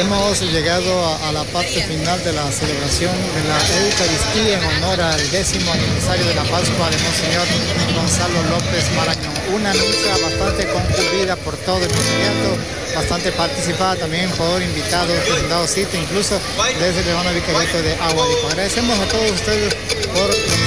Hemos llegado a la parte final de la celebración de la Eucaristía en honor al 10º aniversario de la Pascua de Monseñor Gonzalo López Marañón. Una misa bastante concurrida por todo el movimiento, bastante participada también por invitados que han dado cita, incluso desde el Levano Vicariato de Aguarico. Agradecemos a todos ustedes por